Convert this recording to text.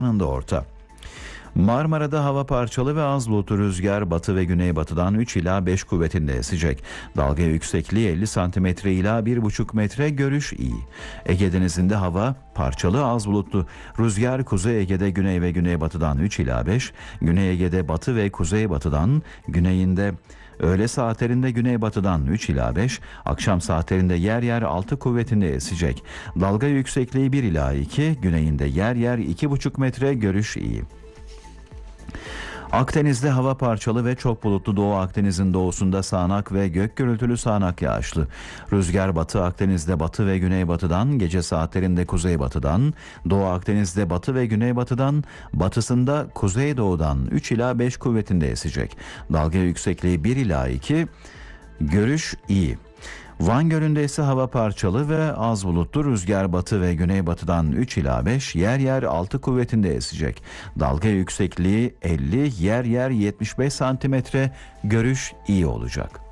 anında orta. Marmara'da hava parçalı ve az bulutlu, rüzgar batı ve güneybatıdan 3 ila 5 kuvvetinde esecek. Dalga yüksekliği 50 cm ila 1,5 metre, görüş iyi. Ege Denizi'nde hava parçalı, az bulutlu. Rüzgar Kuzey Ege'de güney ve güneybatıdan 3 ila 5, Güney Ege'de batı ve kuzeybatıdan, güneyinde öğle saatlerinde güneybatıdan 3 ila 5, akşam saatlerinde yer yer 6 kuvvetinde esecek. Dalga yüksekliği 1 ila 2, güneyinde yer yer 2,5 metre, görüş iyi. Akdeniz'de hava parçalı ve çok bulutlu. Doğu Akdeniz'in doğusunda sağanak ve gök gürültülü sağanak yağışlı. Rüzgar Batı Akdeniz'de batı ve güneybatıdan, gece saatlerinde kuzeybatıdan, Doğu Akdeniz'de batı ve güneybatıdan, batısında kuzeydoğudan 3 ila 5 kuvvetinde esecek. Dalga yüksekliği 1 ila 2, görüş iyi. Van Gölü'nde ise hava parçalı ve az bulutlu. Rüzgar batı ve güneybatıdan 3 ila 5, yer yer 6 kuvvetinde esecek. Dalga yüksekliği 50, yer yer 75 santimetre, görüş iyi olacak.